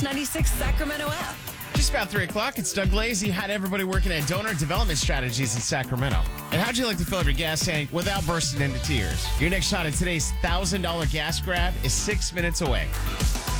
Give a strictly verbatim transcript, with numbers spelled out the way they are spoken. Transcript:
ninety-six Sacramento app. Just about three o'clock. It's Doug Lazy. Had everybody working at Donor Development Strategies in Sacramento. And how'd you like to fill up your gas tank without bursting into tears? Your next shot at today's one thousand dollars gas grab is six minutes away.